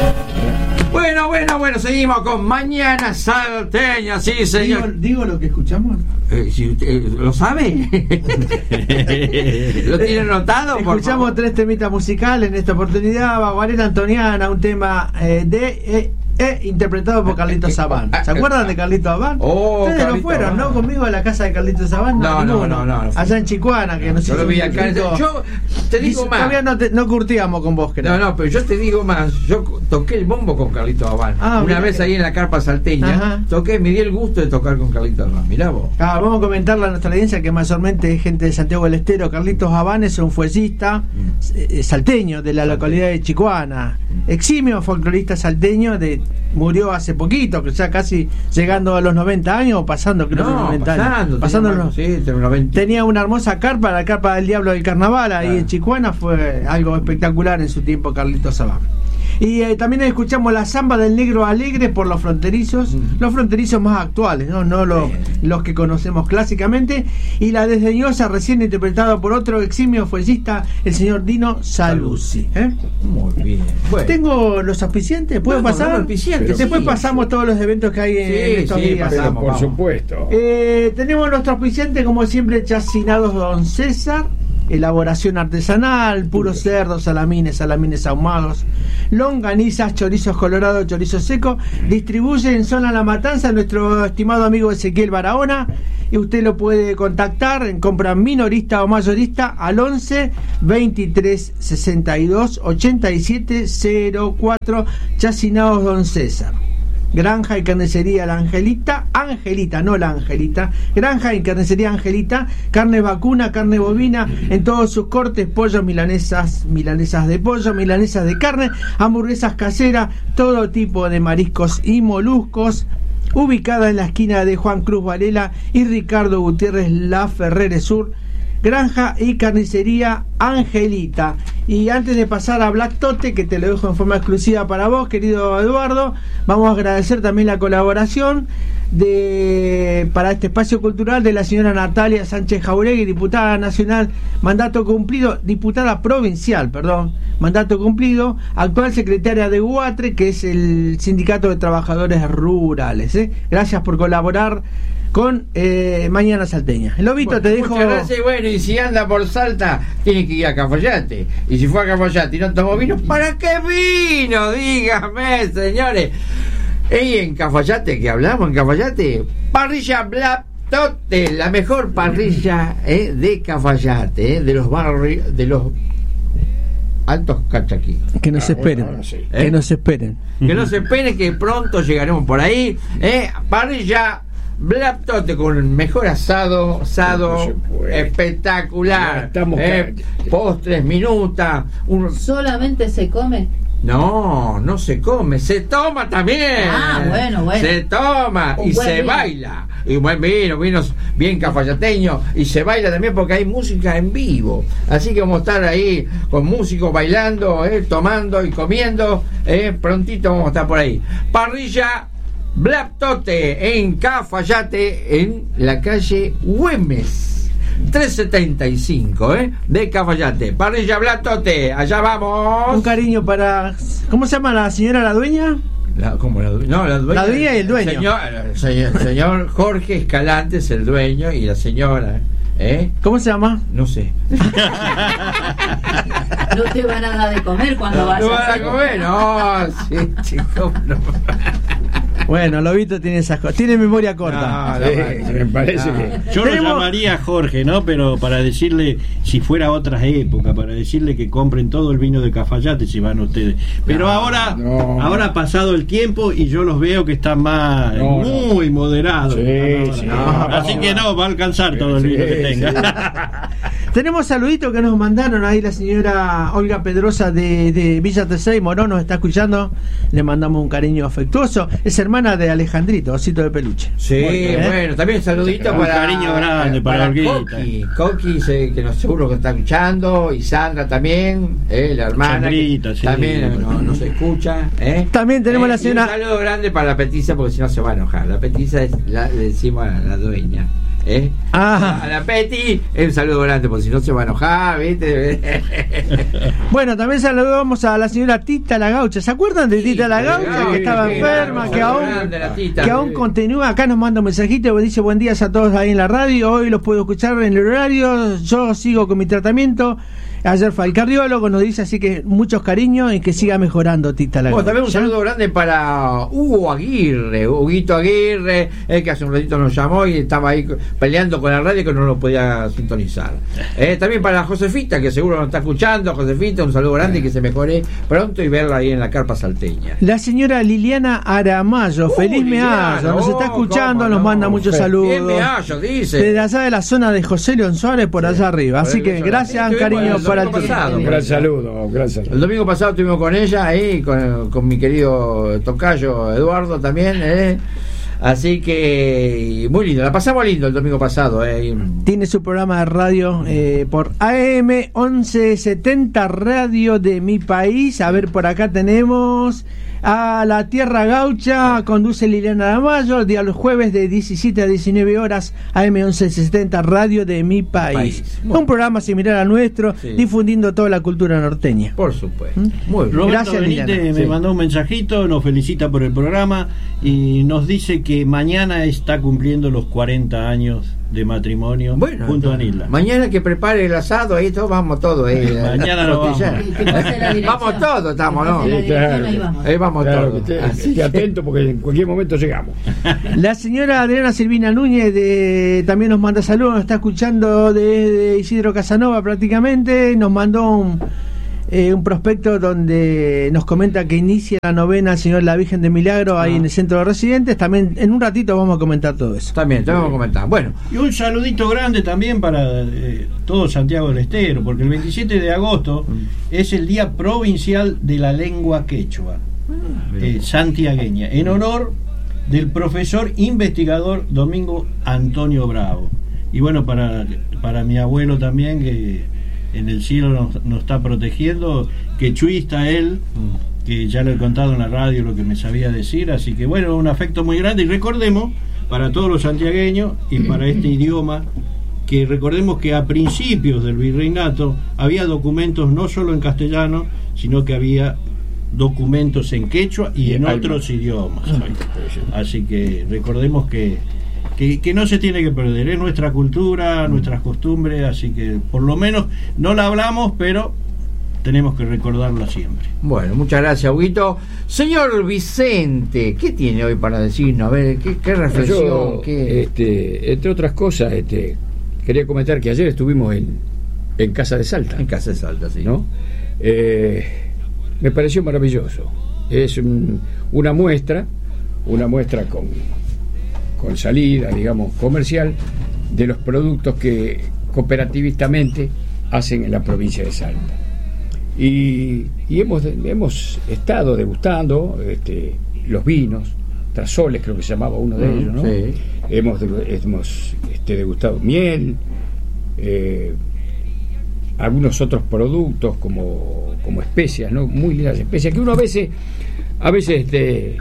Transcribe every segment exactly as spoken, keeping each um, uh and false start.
Bueno, bueno, bueno, seguimos con Mañana Salteña, sí, señor. ¿Digo, digo lo que escuchamos? Eh, si usted lo sabe. ¿Lo tiene notado? Escuchamos tres temitas musicales en esta oportunidad. Baguarela Antoniana, un tema eh, de... Eh, Eh, interpretado por Carlitos Sabán. ¿Se acuerdan de Carlitos Sabán? Oh, Ustedes Carlito no fueron, Sabán. ¿no? Conmigo a la casa de Carlitos Sabán. No, no, no, no, no. Allá en Chicuana, que no sé. Yo lo vi acá. Yo te digo más. Todavía no, te, no curtíamos con vos, creo. No, no, pero yo te digo más. Yo toqué el bombo con Carlitos Sabán. Ah, Una mirá vez que... ahí en la carpa salteña. Ajá. Toqué, me di el gusto de tocar con Carlitos Sabán. Mirá vos. Ah, vamos a comentarle a nuestra audiencia que mayormente es gente de Santiago del Estero. Carlitos Sabán es un fuellista mm. eh, salteño de la salteño. localidad de Chicuana. Mm. Eximio folclorista salteño, de murió hace poquito, que ya casi llegando a los noventa años o pasando, creo que no, noventa pasando, años. Pasando los, sí, noventa. Tenía una hermosa carpa, la carpa del Diablo del Carnaval, ahí claro. en Chicuana, fue algo espectacular en su tiempo Carlitos Sabán. Y eh, también escuchamos la samba del Negro Alegre por los fronterizos, mm. los fronterizos más actuales, no, no los, los que conocemos clásicamente, y la desdeñosa recién interpretada por otro eximio fuellista, el señor Dino Saluzzi. ¿eh? Muy bien. Bueno. Tengo los auspiciantes, ¿puedo Vamos, pasar? Auspiciantes, Después sí, pasamos sí. todos los eventos que hay en, sí, en estos sí, días. Pasamos, por vamos. supuesto. Eh, tenemos nuestro auspiciante, como siempre, Chacinados Don César. Elaboración artesanal, puros cerdos, salamines, salamines ahumados, longanizas, chorizos colorados, chorizo seco. Distribuye en zona La Matanza nuestro estimado amigo Ezequiel Barahona, y usted lo puede contactar en compra minorista o mayorista al once veintitrés sesenta y dos ochenta y siete cero cuatro. Chacinados Don César. Granja y carnicería La Angelita, Angelita, no La Angelita, Granja y carnicería Angelita, carne vacuna, carne bovina, en todos sus cortes, pollos, milanesas, milanesas de pollo, milanesas de carne, hamburguesas caseras, todo tipo de mariscos y moluscos, ubicada en la esquina de Juan Cruz Varela y Ricardo Gutiérrez La Ferrere Sur. Granja y carnicería Angelita. Y antes de pasar a Black Tote, que te lo dejo en forma exclusiva para vos, querido Eduardo, vamos a agradecer también la colaboración de para este espacio cultural de la señora Natalia Sánchez Jauregui, diputada nacional, mandato cumplido, diputada provincial, perdón, mandato cumplido, actual secretaria de UATRE, que es el Sindicato de Trabajadores Rurales. ¿eh? Gracias por colaborar con eh, Mañana Salteña. El Lobito, bueno, te dejo. Muchas gracias. Bueno, y si anda por Salta, tiene que ir a Cafayate. Y si fue a Cafayate y no tomó vino, ¿para qué vino? Dígame, señores. Y en Cafayate, que hablamos en Cafayate, parrilla Black Tote, la mejor parrilla eh, de Cafayate, eh, de los barrios, de los altos cachaquí. Que nos ah, esperen, bueno, sí. que ¿Eh? nos esperen. Que nos esperen, que pronto llegaremos por ahí. Eh, parrilla Black Tote con el mejor asado, asado espectacular. Eh, postres, minuta. Un... ¿Solamente se come? No, no se come, se toma también. Ah, bueno, bueno. Se toma Un y buen se vino. baila. Y buen vino, vinos bien cafayateños. Y se baila también porque hay música en vivo. Así que vamos a estar ahí con músicos bailando, eh, tomando y comiendo. Eh, prontito vamos a estar por ahí. Parrilla Black Tote en Cafayate, en la calle Güemes trescientos setenta y cinco, ¿eh? de Cafayate. Parrilla Black Tote, allá vamos. Un cariño para... ¿Cómo se llama la señora, la dueña? La, ¿Cómo la dueña? No, la dueña. La dueña y el dueño. Señor, señor, señor Jorge Escalante es el dueño y la señora, ¿eh? ¿Cómo se llama? No sé. No te van a dar de comer cuando vayas. ¿No van a comer? No, sí, chicos, no. Bueno, Lobito tiene esas cosas, tiene memoria corta. No, Sí, no, me parece no. que Yo Tenemos- lo llamaría Jorge, ¿no? Pero para decirle, si fuera otra época, para decirle que compren todo el vino de Cafayate si van ustedes. Pero No, ahora, no. ahora ha pasado el tiempo y yo los veo que están más, No, muy no. moderados. Sí, sí. Así que no, va a alcanzar todo el Sí, vino que sí. tenga. Tenemos saluditos que nos mandaron ahí la señora Olga Pedrosa de, de Villa Tesey, Morón, nos está escuchando. Le mandamos un cariño afectuoso. Es hermana de Alejandrito, osito de peluche. Sí, ¿eh? bueno, también saludito Un para cariño grande para Olguita. Coqui, Coqui se- que nos seguro que está escuchando, y Sandra también, eh, la hermana Sandrita, que sí. también eh, no- nos escucha, eh. También tenemos Eh, la y señora- un saludo grande para la petiza, porque si no se va a enojar. La petiza es la, le decimos a la dueña, ¿eh? Ah. A la Peti, un saludo grande, porque si no se va a enojar, ¿viste? Bueno, también saludamos a la señora Tita la Gaucha. ¿Se acuerdan de Tita la Gaucha? Que estaba enferma, que aún, que aún continúa. Acá nos manda un mensajito que dice: buen día a todos ahí en la radio. Hoy los puedo escuchar en el horario. Yo sigo con mi tratamiento. Ayer fue al cardiólogo, nos dice, así que muchos cariños y que siga mejorando Tita la Bueno, Gaucha. también un saludo grande para Hugo Aguirre, Huguito Aguirre, el que hace un ratito nos llamó y estaba ahí peleando con la radio que no lo podía sintonizar. Eh, también para Josefita, que seguro nos está escuchando. Josefita, un saludo grande y que se mejore pronto y verla ahí en la carpa salteña. La señora Liliana Aramayo, Uh, feliz Liliana, Meallo, nos está oh, escuchando, cómo nos no. manda muchos saludos. Bien Meallo, dice. Desde allá de la zona de José León Suárez, por allá arriba. Así que gracias, cariño, para el pasado. Un gran saludo, un gran saludo. El domingo pasado estuvimos con ella ahí, con, con mi querido tocayo Eduardo también, ¿eh? Así que muy lindo, la pasamos lindo el domingo pasado. ¿eh? Tiene su programa de radio eh, por A M once setenta, Radio de mi país. A ver, por acá tenemos a La Tierra Gaucha, conduce Liliana Aramayo, el día los jueves de diecisiete a diecinueve horas, A M once setenta, Radio de mi país. País. Bueno. Un programa similar al nuestro, Sí. difundiendo toda la cultura norteña. Por supuesto. ¿Mm? Muy bien. Roberto Gracias, Benítez Liliana. me Sí. mandó un mensajito, nos felicita por el programa y nos dice que mañana está cumpliendo los cuarenta años de matrimonio Bueno, junto a Nilda. mañana que prepare el asado, ahí todos vamos todos. Ahí, Mañana nos vamos. costillar. Que- que pase la dirección. Vamos todos, estamos, ¿no? Que pase la Sí, claro. dirección, ahí vamos. Ahí vamos Claro, todos. que esté, Así esté que- atento porque en cualquier momento llegamos. La señora Adriana Silvina Núñez de, también nos manda saludos, nos está escuchando de Isidro Casanova prácticamente, nos mandó un, eh, un prospecto donde nos comenta que inicia la novena al Señor la Virgen de Milagro ahí Ah. en el centro de residentes. También en un ratito vamos a comentar todo eso. También, te vamos a comentar. Bueno, Y un saludito grande también para eh, todo Santiago del Estero, porque el veintisiete de agosto es el Día Provincial de la Lengua Quechua, eh, santiagueña, en honor del profesor investigador Domingo Antonio Bravo. Y bueno, para, para mi abuelo también, que en el cielo nos, nos está protegiendo, quechuista él, que ya lo he contado en la radio lo que me sabía decir, así que bueno, un afecto muy grande. Y recordemos, para todos los santiagueños y para este idioma, que recordemos que a principios del virreinato había documentos no solo en castellano, sino que había documentos en quechua y en otros idiomas. Así que recordemos que, que, que no se tiene que perder, es nuestra cultura, nuestras costumbres, así que por lo menos no la hablamos, pero tenemos que recordarla siempre. bueno, muchas gracias, Huguito. Señor Vicente, ¿qué tiene hoy para decirnos? A ver, ¿qué, qué reflexión? Yo, qué... este, entre otras cosas, este, quería comentar que ayer estuvimos en, en Casa de Salta, En Casa de Salta, sí. ¿no? Eh, me pareció maravilloso. Es un- una muestra, una muestra con, con salida, digamos, comercial, de los productos que cooperativistamente hacen en la provincia de Salta. Y, y hemos, hemos estado degustando este, los vinos, Trasoles creo que se llamaba uno de Mm, ellos, ¿no? sí. Hemos, hemos este, degustado miel, eh, algunos otros productos como, como especias, ¿no? Muy lindas especias que uno a veces a veces este,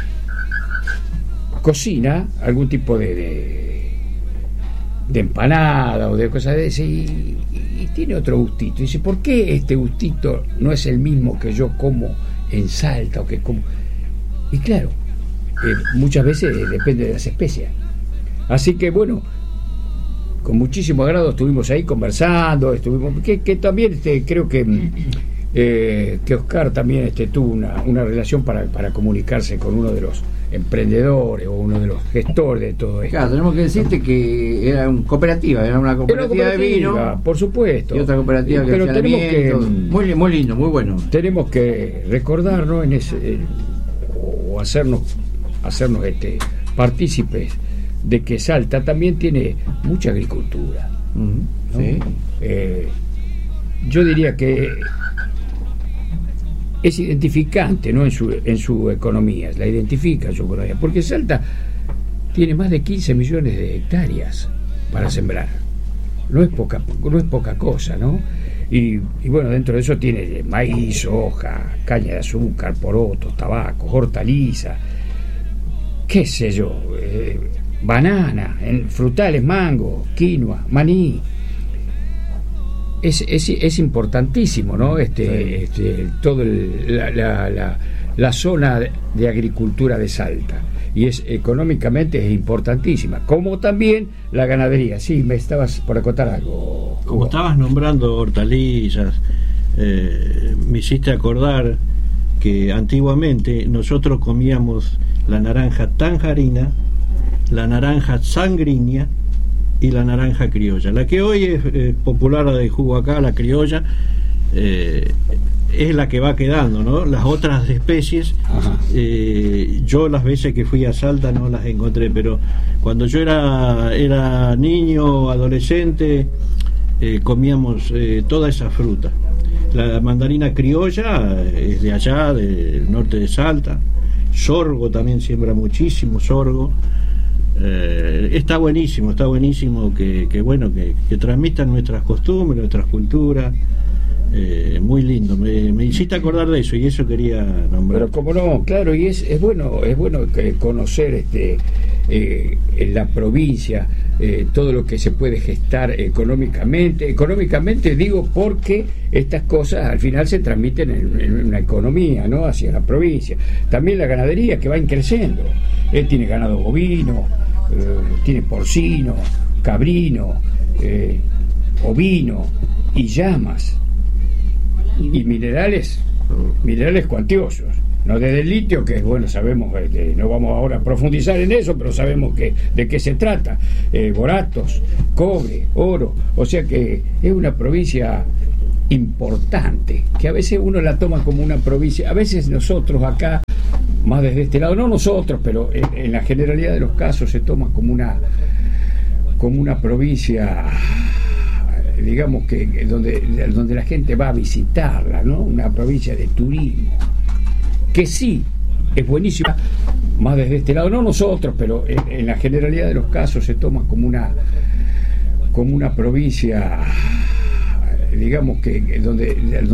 cocina algún tipo de, de, de empanada o de cosas de ese y, y tiene otro gustito. Y dice, ¿por qué este gustito no es el mismo que yo como en Salta o que como? Y claro, eh, muchas veces depende de las especias. Así que bueno, con muchísimo agrado estuvimos ahí conversando, estuvimos que, que también este, creo que eh, que Oscar también este, tuvo una, una relación para, para comunicarse con uno de los emprendedores o uno de los gestores de todo esto. Claro, tenemos que decirte que era una cooperativa, era una Era una cooperativa, de vino por supuesto, y otra cooperativa que pero hacía tenemos que alimentos. muy, li- muy lindo, muy bueno. tenemos que recordarnos en ese, en- o hacernos hacernos este partícipes de que Salta también tiene mucha agricultura, Ujú, ¿no? sí. Eh, yo diría que es identificante, ¿no? en su en su economía, la identifica su economía, porque Salta tiene más de quince millones de hectáreas para sembrar. No es poca no es poca cosa, ¿no? Y, y bueno, dentro de eso tiene maíz, soja, caña de azúcar, porotos, tabacos, hortalizas, qué sé yo, eh, banana, en frutales, mango, quinoa, maní. Es, es, es importantísimo, ¿no? Este, este todo el, la, la, la, la zona de agricultura de Salta, y es económicamente es importantísima, como también la ganadería. Sí, me estabas por acotar algo. Como estabas nombrando hortalizas, eh, me hiciste acordar que antiguamente nosotros comíamos la naranja tangerina, la naranja sangriña y la naranja criolla. La que hoy es eh, popular de jugo acá, la criolla, eh, es la que va quedando, ¿no? Las otras especies, eh, yo las veces que fui a Salta no las encontré, pero cuando yo era, era niño, adolescente, eh, comíamos eh, toda esa fruta. La mandarina criolla es de allá, del norte de Salta. Sorgo también siembra muchísimo sorgo. Eh, está buenísimo, está buenísimo que, que bueno, que, que transmitan nuestras costumbres, nuestras culturas. Eh, muy lindo, me, me hiciste acordar de eso y eso quería nombrar. Pero como no, claro, y es, es bueno, es bueno que conocer este eh, en la provincia eh, todo lo que se puede gestar económicamente. Económicamente digo porque estas cosas al final se transmiten en, en una economía, ¿no? Hacia la provincia. También la ganadería que va creciendo. Él tiene ganado bovino, eh, tiene porcino, cabrino, eh, ovino y llamas. Y minerales, minerales cuantiosos, no desde el litio, que bueno, sabemos, eh, no vamos ahora a profundizar en eso, pero sabemos que de qué se trata, eh, boratos, cobre, oro, o sea que es una provincia importante, que a veces uno la toma como una provincia, a veces nosotros acá, más desde este lado, no nosotros, pero en, en la generalidad de los casos se toma como una, como una provincia, digamos que donde, donde la gente va a visitarla, ¿no? Una provincia de turismo, que sí, es buenísima, más desde este lado, no nosotros, pero en, en la generalidad de los casos se toma como una, como una provincia, digamos que donde, donde